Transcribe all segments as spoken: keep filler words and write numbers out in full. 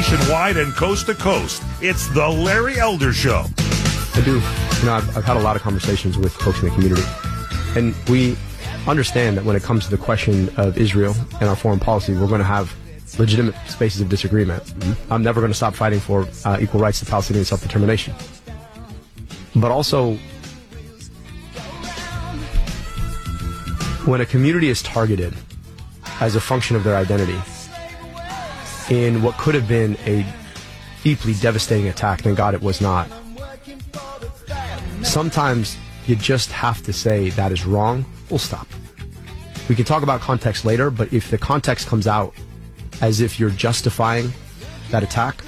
nationwide and coast to coast. It's the Larry Elder Show. I do. You know, I've, I've had a lot of conversations with folks in the community, and we understand that when it comes to the question of Israel and our foreign policy, we're going to have legitimate spaces of disagreement. Mm-hmm. I'm never going to stop fighting for uh, equal rights to Palestinian self-determination. But also, when a community is targeted as a function of their identity in what could have been a deeply devastating attack, thank God it was not, sometimes you just have to say that is wrong, full stop. We can talk about context later, but if the context comes out as if you're justifying that attack,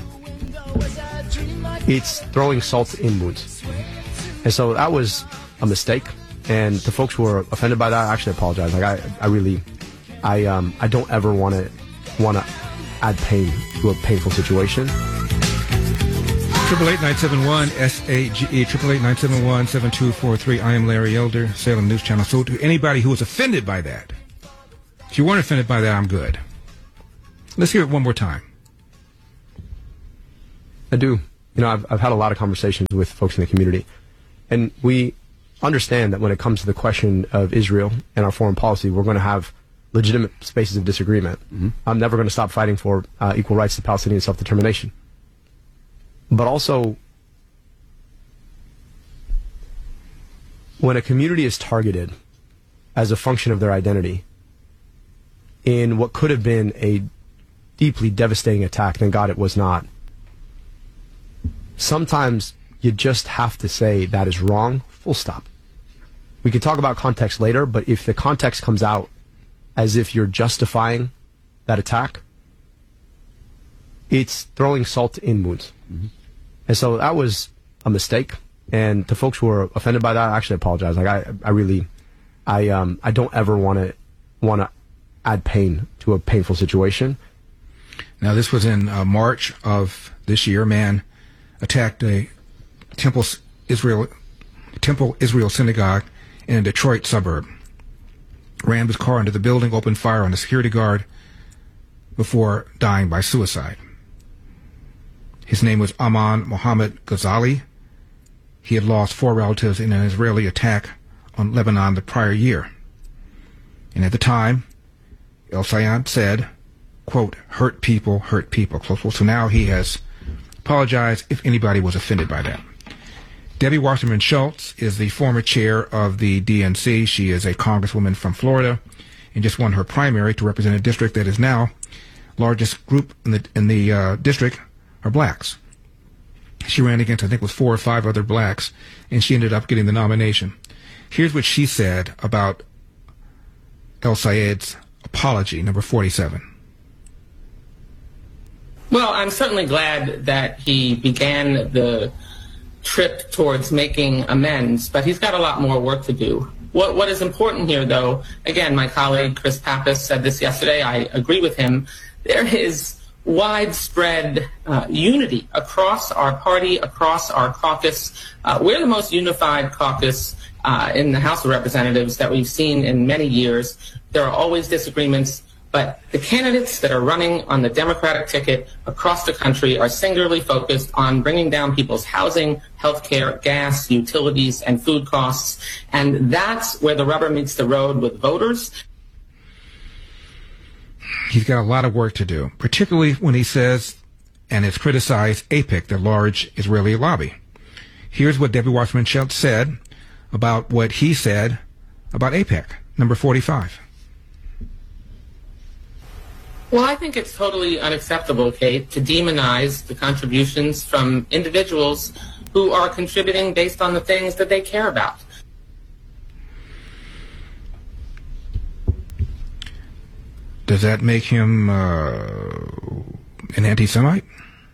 it's throwing salt in wounds. And so that was a mistake. And the folks who were offended by that, I actually apologize. Like I, I really, I, um, I don't ever want to, want to add pain to a painful situation. Triple eight nine seven one S A G E triple eight nine seven one seven two four three. I am Larry Elder, Salem News Channel. So to anybody who was offended by that, if you weren't offended by that, I'm good. Let's hear it one more time. I do. You know, I've I've had a lot of conversations with folks in the community, and we understand that when it comes to the question of Israel and our foreign policy, we're going to have legitimate spaces of disagreement. Mm-hmm. I'm never going to stop fighting for uh, equal rights to Palestinian self-determination. But also, when a community is targeted as a function of their identity in what could have been a deeply devastating attack, thank God it was not, sometimes you just have to say that is wrong, full stop. We can talk about context later, but if the context comes out as if you're justifying that attack, it's throwing salt in wounds. Mm-hmm. And so that was a mistake. And to folks who were offended by that, I actually apologize. Like I, I really, I, um, I don't ever want to, want to add pain to a painful situation. Now, this was in uh, March of this year. A man attacked a Temple Israel, Temple Israel synagogue in a Detroit suburb. Rammed his car into the building, opened fire on a security guard before dying by suicide. His name was Aman Mohammed Ghazali. He had lost four relatives in an Israeli attack on Lebanon the prior year. And at the time, El-Sayed said, quote, hurt people, hurt people, close quote. So now he has apologized if anybody was offended by that. Debbie Wasserman Schultz is the former chair of the D N C. She is a congresswoman from Florida and just won her primary to represent a district that is now largest group in the in the uh, district are blacks. She ran against, I think, with four or five other blacks, and she ended up getting the nomination. Here's what she said about El-Sayed's apology, number forty-seven. Well, I'm certainly glad that he began the trip towards making amends, but he's got a lot more work to do. What What is important here, though, again, my colleague Chris Pappas said this yesterday, I agree with him, there is widespread uh, unity across our party, across our caucus. Uh, we're the most unified caucus uh, in the House of Representatives that we've seen in many years. There are always disagreements, but the candidates that are running on the Democratic ticket across the country are singularly focused on bringing down people's housing, health care, gas, utilities, and food costs. And that's where the rubber meets the road with voters. He's got a lot of work to do, particularly when he says and has criticized AIPAC, the large Israeli lobby. Here's what Debbie Wasserman Schultz said about what he said about AIPAC, number forty-five. Well, I think it's totally unacceptable, Kate, to demonize the contributions from individuals who are contributing based on the things that they care about. Does that make him uh, an anti-Semite?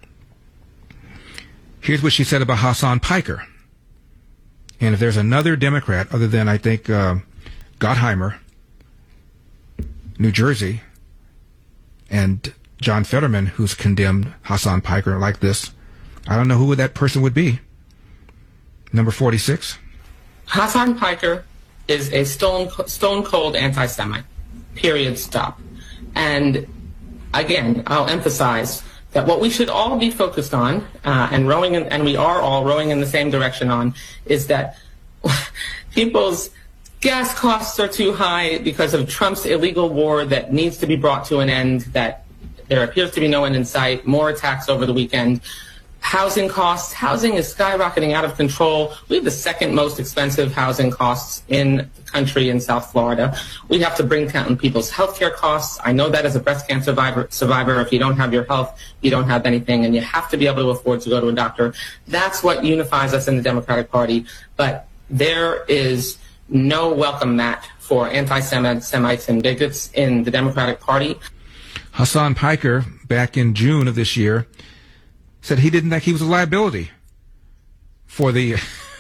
Here's what she said about Hassan Piker. And if there's another Democrat other than, I think, uh, Gottheimer, New Jersey, and John Fetterman, who's condemned Hassan Piker like this, I don't know who that person would be. Number forty-six. Hassan Piker is a stone, stone cold anti-Semite. Period. Stop. And again, I'll emphasize, that what we should all be focused on, uh, and rowing, in, and we are all rowing in the same direction on, is that people's gas costs are too high because of Trump's illegal war that needs to be brought to an end, that there appears to be no end in sight, more attacks over the weekend. Housing costs. Housing is skyrocketing out of control. We have the second most expensive housing costs in the country in South Florida. We have to bring down people's health care costs. I know that as a breast cancer survivor, survivor, if you don't have your health, you don't have anything, and you have to be able to afford to go to a doctor. That's what unifies us in the Democratic Party. But there is no welcome mat for anti-Semites and bigots in the Democratic Party. Hassan Piker, back in June of this year, said he didn't think he was a liability for the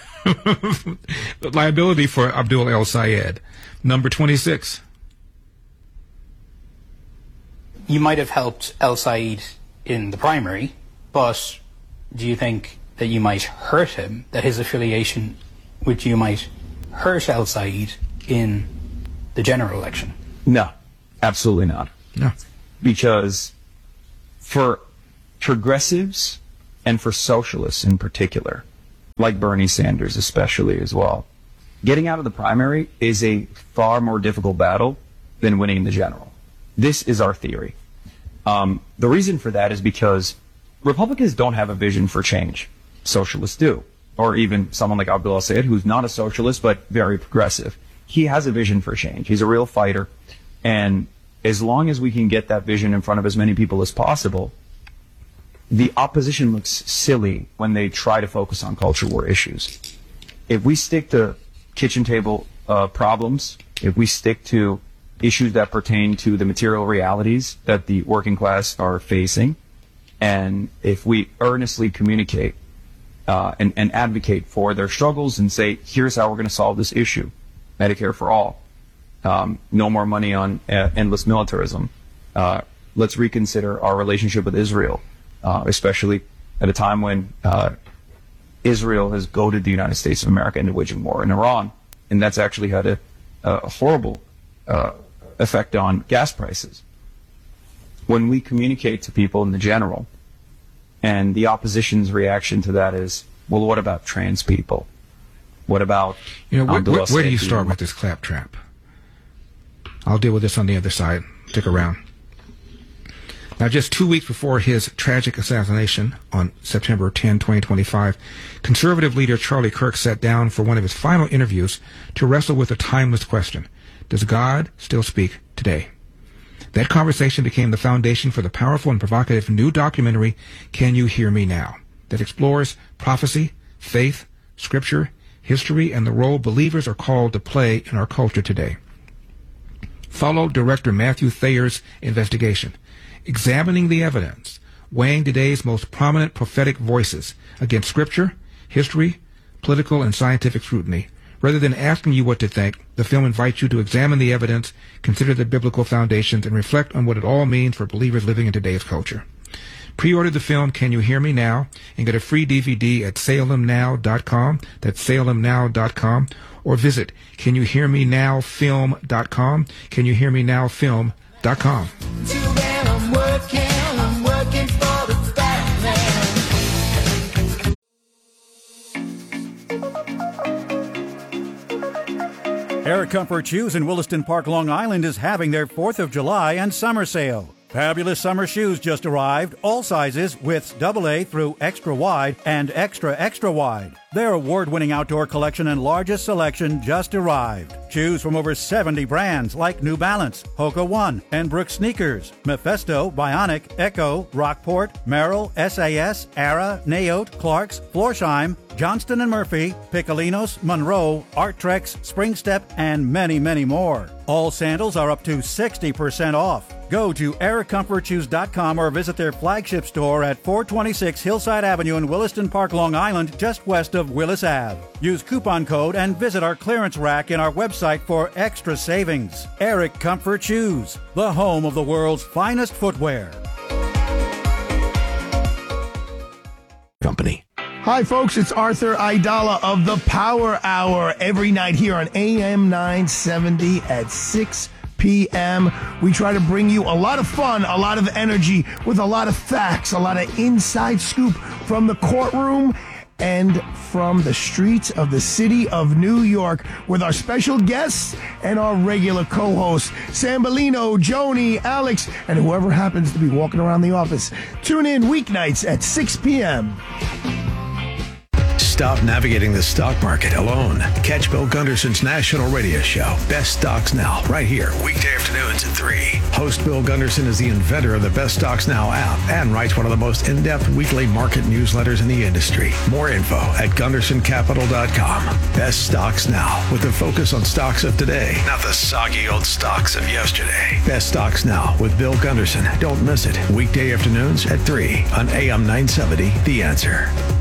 liability for Abdul El-Sayed. Number twenty-six. You might have helped El-Sayed in the primary, but do you think that you might hurt him, that his affiliation with you might hurt El-Sayed in the general election? No, absolutely not. No. Because for progressives and for socialists in particular, like Bernie Sanders especially as well, getting out of the primary is a far more difficult battle than winning the general. This is our theory. Um, the reason for that is because Republicans don't have a vision for change. Socialists do. Or even someone like Abdul El-Sayed, who's not a socialist but very progressive. He has a vision for change. He's a real fighter. And as long as we can get that vision in front of as many people as possible, the opposition looks silly when they try to focus on culture war issues. If we stick to kitchen table uh, problems, if we stick to issues that pertain to the material realities that the working class are facing, and if we earnestly communicate uh, and, and advocate for their struggles and say, here's how we're going to solve this issue, Medicare for all, um, no more money on uh, endless militarism, uh, let's reconsider our relationship with Israel, uh, especially at a time when uh, Israel has goaded the United States of America into waging war in Iran, and that's actually had a, a horrible uh, effect on gas prices. When we communicate to people in the general, and the opposition's reaction to that is, well, what about trans people? What about... You know, where, where, where do you start with this claptrap? I'll deal with this on the other side. Stick around. Now, just two weeks before his tragic assassination on September tenth, twenty twenty-five, conservative leader Charlie Kirk sat down for one of his final interviews to wrestle with a timeless question. Does God still speak today? That conversation became the foundation for the powerful and provocative new documentary, Can You Hear Me Now?, that explores prophecy, faith, scripture, history, and the role believers are called to play in our culture today. Follow director Matthew Thayer's investigation, examining the evidence, weighing today's most prominent prophetic voices against scripture, history, political, and scientific scrutiny. Rather than asking you what to think, the film invites you to examine the evidence, consider the biblical foundations, and reflect on what it all means for believers living in today's culture. Pre-order the film Can You Hear Me Now? And get a free D V D at salem now dot com. That's salem now dot com. Or visit can you hear me now film dot com. can you hear me now film dot com. I'm working, I'm working for the Batman. Eric Comfort Shoes in Williston Park, Long Island is having their fourth of July and summer sale. Fabulous summer shoes just arrived, all sizes, widths double A through extra wide and extra extra wide. Their award-winning outdoor collection and largest selection just arrived. Choose from over seventy brands like New Balance, Hoka One, and Brooks Sneakers, Mephisto, Bionic, Echo, Rockport, Merrill, S A S, Ara, Naote, Clarks, Florsheim, Johnston and Murphy, Piccolinos, Monroe, Arttrex, Springstep, and many, many more. All sandals are up to sixty percent off. Go to eric comfort shoes dot com or visit their flagship store at four twenty-six Hillside Avenue in Williston Park, Long Island, just west of Willis Avenue. Use coupon code and visit our clearance rack in our website for extra savings. Eric Comfort Shoes, the home of the world's finest footwear. Company. Hi, folks. It's Arthur Aidala of the Power Hour every night here on A M nine seventy at six p.m. We try to bring you a lot of fun, a lot of energy, with a lot of facts, a lot of inside scoop from the courtroom and from the streets of the city of New York, with our special guests and our regular co-hosts, Sam Bellino, Joni, Alex, and whoever happens to be walking around the office. Tune in weeknights at six p.m. Stop navigating the stock market alone. Catch Bill Gunderson's national radio show, Best Stocks Now, right here, weekday afternoons at three. Host Bill Gunderson is the inventor of the Best Stocks Now app and writes one of the most in-depth weekly market newsletters in the industry. More info at gunderson capital dot com. Best Stocks Now, with a focus on stocks of today, not the soggy old stocks of yesterday. Best Stocks Now with Bill Gunderson. Don't miss it. Weekday afternoons at three on A M nine seventy, The Answer.